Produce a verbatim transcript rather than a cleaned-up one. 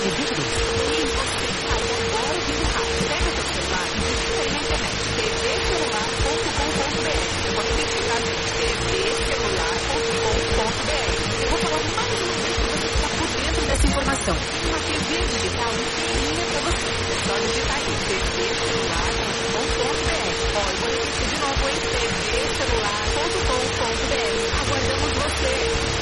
dúvidas? E você que está aí agora ouvindo rádio, pega seu celular e digita aí na internet t v celular ponto com ponto b r. Eu vou repetir para mim, t v celular ponto com ponto b r. Eu vou falar mais uma vez para você ficar por dentro dessa informação. Tem uma T V digital inteirinha para você. É só digitar aí t v celular ponto com ponto b r. Ó, eu vou repetir de novo em t v celular ponto com ponto b r. Aguardamos você!